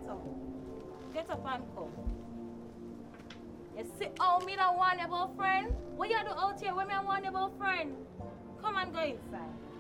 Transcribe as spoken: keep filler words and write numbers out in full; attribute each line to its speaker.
Speaker 1: up. Get up and come. You see how me don't want your boyfriend? What you do out here when me want your boyfriend? Come and go inside.